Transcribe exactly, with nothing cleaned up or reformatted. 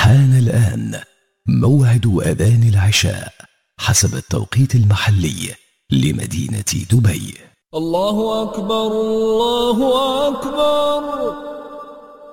حان الآن موعد أذان العشاء حسب التوقيت المحلي لمدينة دبي. الله أكبر الله أكبر.